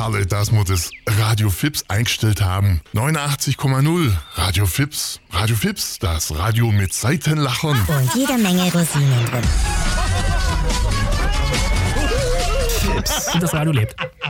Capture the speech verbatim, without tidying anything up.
Herrlich, dass wir das Radio Fips eingestellt haben. neunundachtzig Komma null Radio Fips. Radio Fips, das Radio mit Seitenlachern. Und jede Menge Rosinen drin. Und das Radio lebt.